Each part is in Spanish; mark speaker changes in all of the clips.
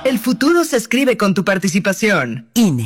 Speaker 1: El futuro se escribe con tu participación. INE.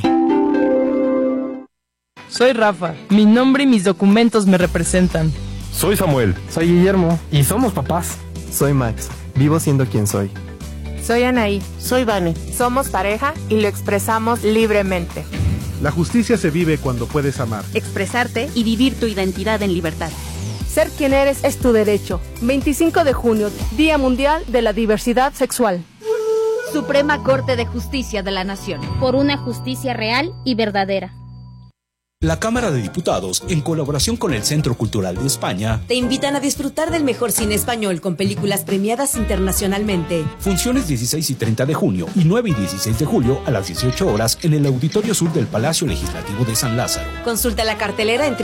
Speaker 2: Soy Rafa. Mi nombre y mis documentos me representan.
Speaker 3: Soy Samuel.
Speaker 4: Soy Guillermo.
Speaker 3: Y somos papás.
Speaker 4: Soy Max. Vivo siendo quien soy.
Speaker 5: Soy Anaí.
Speaker 6: Soy Vane.
Speaker 5: Somos pareja y lo expresamos libremente.
Speaker 7: La justicia se vive cuando puedes amar,
Speaker 8: expresarte y vivir tu identidad en libertad.
Speaker 9: Ser quien eres es tu derecho. 25 de junio, Día Mundial de la Diversidad Sexual.
Speaker 8: Suprema Corte de Justicia de la Nación.
Speaker 10: Por una justicia real y verdadera.
Speaker 11: La Cámara de Diputados, en colaboración con el Centro Cultural de España,
Speaker 12: te invitan a disfrutar del mejor cine español con películas premiadas internacionalmente.
Speaker 11: Funciones 16 y 30 de junio y 9 y 16 de julio a las 18 horas en el Auditorio Sur del Palacio Legislativo de San Lázaro.
Speaker 12: Consulta la cartelera en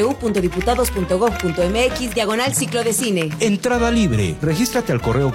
Speaker 12: www.diputados.gov.mx/ciclo de cine.
Speaker 11: Entrada libre. Regístrate al correo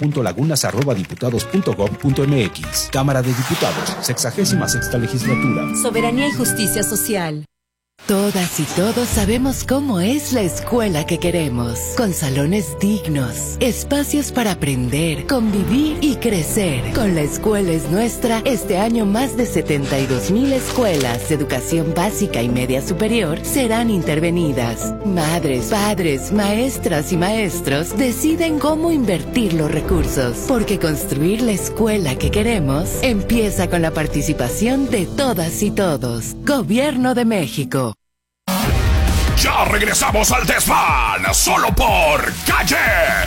Speaker 11: gabriela.lagunas@diputados.gov.mx. Cámara de Diputados, 66ª Legislatura.
Speaker 12: Soberanía y justicia social.
Speaker 13: Todas y todos sabemos cómo es la escuela que queremos, con salones dignos, espacios para aprender, convivir y crecer. Con La Escuela es Nuestra, este año más de 72,000 escuelas de educación básica y media superior serán intervenidas. Madres, padres, maestras y maestros deciden cómo invertir los recursos, porque construir la escuela que queremos empieza con la participación de todas y todos. Gobierno de México.
Speaker 14: Ya regresamos al Desván, solo por Calle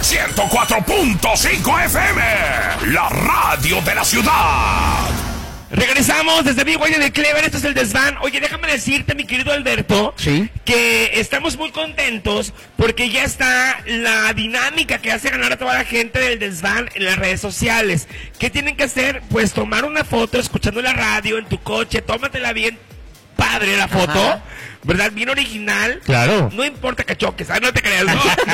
Speaker 14: 104.5 FM, la radio de la ciudad.
Speaker 15: Regresamos desde Big Wine de Clever, esto es el Desván. Oye, déjame decirte, mi querido Alberto,
Speaker 16: ¿sí?,
Speaker 15: que estamos muy contentos porque ya está la dinámica que hace ganar a toda la gente del Desván en las redes sociales. ¿Qué tienen que hacer? Pues tomar una foto escuchando la radio en tu coche, tómatela bien padre la foto. Ajá. ¿Verdad? Bien original.
Speaker 16: Claro.
Speaker 15: No importa que choques. No te creas.
Speaker 16: No.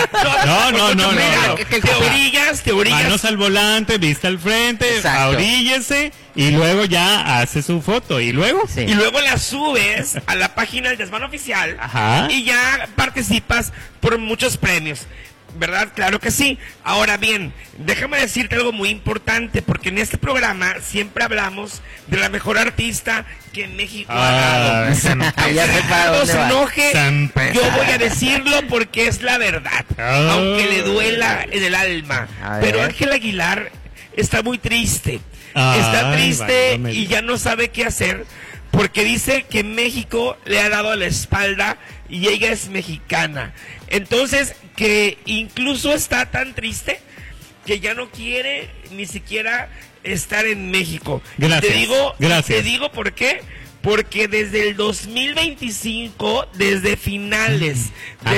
Speaker 15: Te orillas.
Speaker 16: Manos al volante, vista al frente, ahoríllese y luego ya hace su foto. ¿Y luego?
Speaker 15: Sí. Y luego la subes a la página del Desván Oficial.
Speaker 16: Ajá.
Speaker 15: Y ya participas por muchos premios. ¿Verdad? Claro que sí. Ahora bien, déjame decirte algo muy importante, porque en este programa siempre hablamos de la mejor artista que México ha dado. No se enoje, yo voy a decirlo porque es la verdad, aunque le duela en el alma. Pero Ángel Aguilar está muy triste. Está triste y ya no sabe qué hacer, porque dice que México le ha dado la espalda y ella es mexicana. Entonces, que incluso está tan triste que ya no quiere ni siquiera estar en México.
Speaker 16: Gracias.
Speaker 15: Te digo por qué. Porque desde el 2025, desde finales del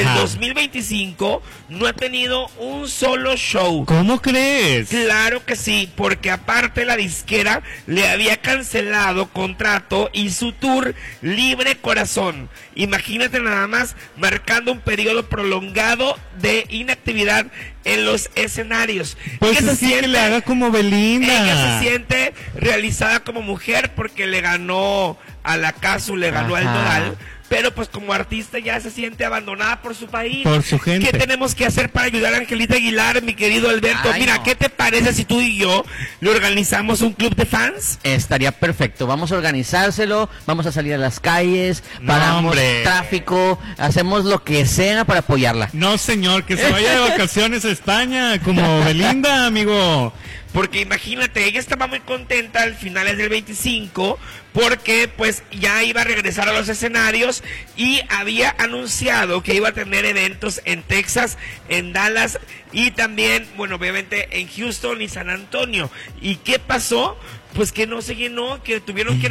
Speaker 15: 2025, no ha tenido un solo show.
Speaker 16: ¿Cómo crees?
Speaker 15: Claro que sí, porque aparte la disquera le había cancelado contrato y su tour Libre Corazón. Imagínate nada más, marcando un periodo prolongado de inactividad en los escenarios.
Speaker 16: Pues sí, que le haga como Belinda.
Speaker 15: Ella se siente realizada como mujer porque le ganó a la Casu, le ganó al Nodal, pero pues como artista ya se siente abandonada por su país.
Speaker 16: Por su gente.
Speaker 15: ¿Qué tenemos que hacer para ayudar a Angelita Aguilar, mi querido Alberto? Mira, ¿qué te parece si tú y yo le organizamos un club de fans?
Speaker 6: Estaría perfecto, vamos a organizárselo, vamos a salir a las calles, paramos tráfico, hacemos lo que sea para apoyarla.
Speaker 16: No, señor, que se vaya de vacaciones a España, como Belinda, amigo.
Speaker 15: Porque imagínate, ella estaba muy contenta al finales del 25 porque pues ya iba a regresar a los escenarios y había anunciado que iba a tener eventos en Texas, en Dallas y también, bueno, obviamente en Houston y San Antonio. ¿Y qué pasó? Pues que no se llenó, que tuvieron que